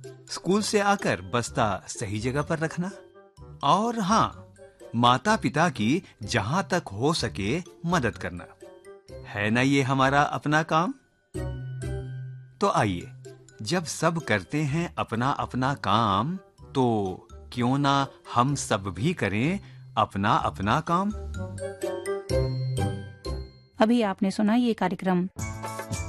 School से आकर बस्ता सही जगह पर रखना, और हाँ, माता पिता की जहां तक हो सके मदद करना। है ना ये हमारा अपना काम? तो आइए, जब सब करते हैं अपना अपना काम, तो क्यों ना हम सब भी करें अपना अपना काम। अभी आपने सुना ये कार्यक्रम